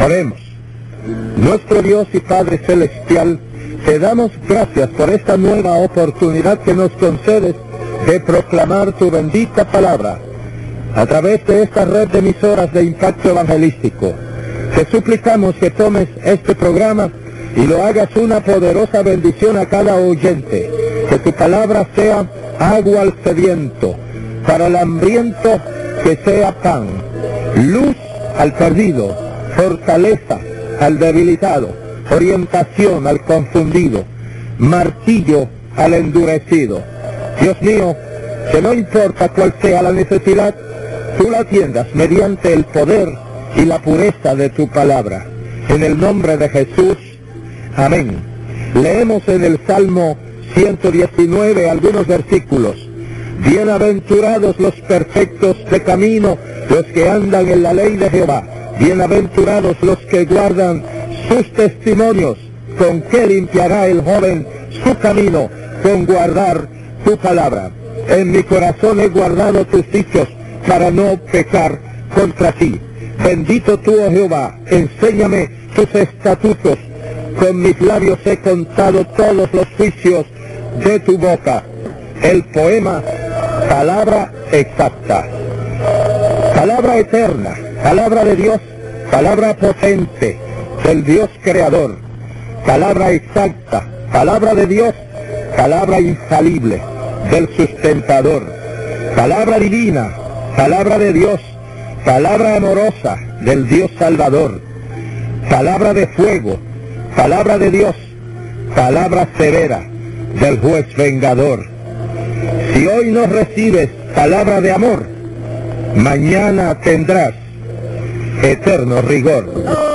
Oremos. Nuestro Dios y Padre Celestial, te damos gracias por esta nueva oportunidad que nos concedes de proclamar tu bendita palabra a través de esta red de emisoras de impacto evangelístico. Te suplicamos que tomes este programa y lo hagas una poderosa bendición a cada oyente. Que tu palabra sea agua al sediento, para el hambriento que sea pan, luz al perdido, fortaleza al debilitado, orientación al confundido, martillo al endurecido. Dios mío, que no importa cuál sea la necesidad, tú la atiendas mediante el poder y la pureza de tu palabra. En el nombre de Jesús, amén. Leemos en el Salmo 119 algunos versículos. Bienaventurados los perfectos de camino, los que andan en la ley de Jehová. Bienaventurados los que guardan sus testimonios. ¿Con qué limpiará el joven su camino? Con guardar tu palabra. En mi corazón he guardado tus dichos para no pecar contra ti. Bendito tú, oh Jehová, enséñame tus estatutos. Con mis labios he contado todos los juicios de tu boca. El poema, palabra exacta. Palabra eterna, palabra de Dios, palabra potente del Dios creador. Palabra exacta, palabra de Dios, palabra infalible del sustentador. Palabra divina, palabra de Dios, palabra amorosa del Dios salvador. Palabra de fuego, palabra de Dios, palabra severa del juez vengador. Si hoy no recibes palabra de amor, mañana tendrás eterno rigor.